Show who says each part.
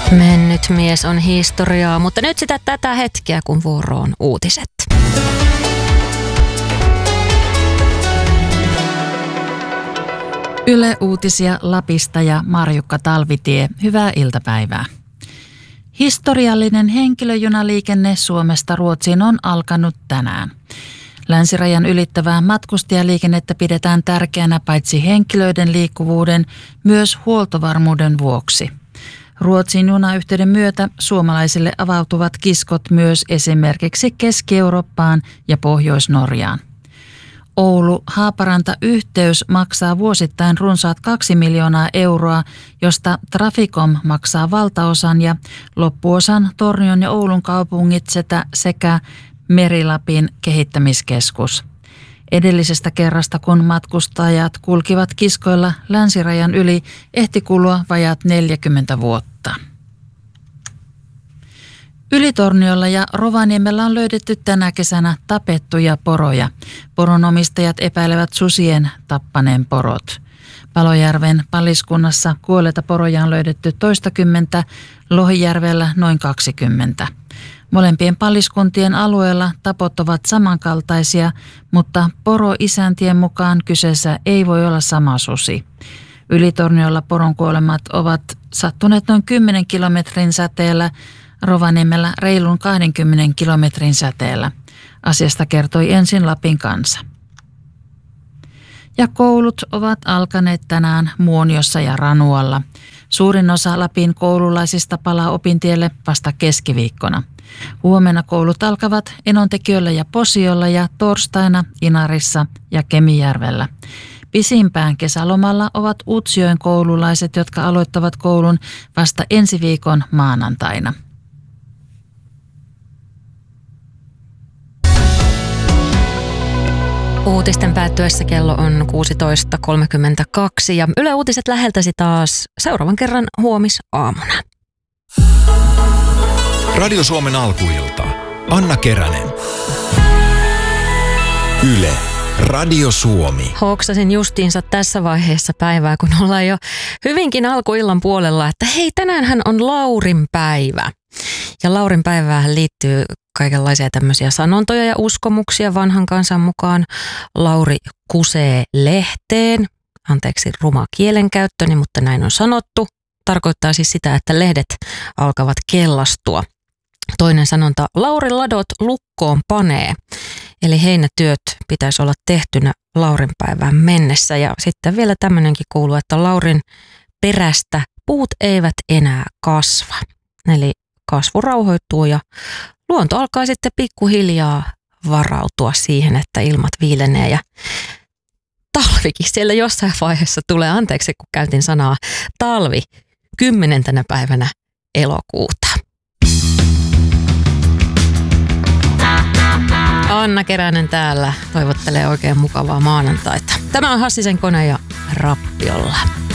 Speaker 1: Mennyt mies on historiaa, mutta nyt sitä tätä hetkeä, kun vuoroon uutiset.
Speaker 2: Yle Uutisia Lapista ja Marjukka Talvitie. Hyvää iltapäivää. Historiallinen henkilöjunaliikenne Suomesta Ruotsiin on alkanut tänään. Länsirajan ylittävää matkustajaliikennettä pidetään tärkeänä paitsi henkilöiden liikkuvuuden, myös huoltovarmuuden vuoksi. Ruotsin junayhteyden myötä suomalaisille avautuvat kiskot myös esimerkiksi Keski-Eurooppaan ja Pohjois-Norjaan. Oulu-Haaparanta-yhteys maksaa vuosittain runsaat 2 miljoonaa euroa, josta Traficom maksaa valtaosan ja loppuosan Tornion ja Oulun kaupungit sekä Meri-Lapin kehittämiskeskus. Edellisestä kerrasta, kun matkustajat kulkivat kiskoilla länsirajan yli, ehti kulua vajaat 40 vuotta. Ylitorniolla ja Rovaniemellä on löydetty tänä kesänä tapettuja poroja. Poronomistajat epäilevät susien tappaneen porot. Palojärven paliskunnassa kuolleita poroja on löydetty toistakymmentä, Lohijärvellä noin 20. Molempien paliskuntien alueella tapot ovat samankaltaisia, mutta poroisäntien mukaan kyseessä ei voi olla sama susi. Ylitorniolla poronkuolemat ovat sattuneet noin 10 kilometrin säteellä, Rovaniemellä reilun 20 kilometrin säteellä. Asiasta kertoi ensin Lapin Kansa. Ja koulut ovat alkaneet tänään Muoniossa ja Ranualla. Suurin osa Lapin koululaisista palaa opintielle vasta keskiviikkona. Huomenna koulut alkavat Enontekiöllä ja Posiolla ja torstaina Inarissa ja Kemijärvellä. Pisimpään kesälomalla ovat Utsjoen koululaiset, jotka aloittavat koulun vasta ensi viikon maanantaina.
Speaker 1: Uutisten päättyessä kello on 16.32 ja Yle Uutiset läheltäsi taas seuraavan kerran huomisaamuna.
Speaker 3: Radio Suomen alkuilta. Anna Keränen. Yle. Radio Suomi.
Speaker 1: Hoksasin justiinsa tässä vaiheessa päivää, kun ollaan jo hyvinkin alkuillan puolella, että hei, tänäänhän on Laurin päivä. Ja Laurin päivään liittyy kaikenlaisia tämmöisiä sanontoja ja uskomuksia vanhan kansan mukaan. Lauri kusee lehteen. Anteeksi ruma kielenkäyttöni, mutta näin on sanottu. Tarkoittaa siis sitä, että lehdet alkavat kellastua. Toinen sanonta, Lauri ladot lukkoon panee. Eli heinätyöt pitäisi olla tehtynä Laurin päivään mennessä. Ja sitten vielä tämmöinenkin kuuluu, että Laurin perästä puut eivät enää kasva. Eli kasvu rauhoittuu ja luonto alkaa sitten pikkuhiljaa varautua siihen, että ilmat viilenee ja talvikin siellä jossain vaiheessa tulee. Anteeksi, kun käytin sanaa talvi 10. päivänä elokuuta. Anna Keränen täällä toivottelee oikein mukavaa maanantaita. Tämä on Hassisen kone ja Rappiolla.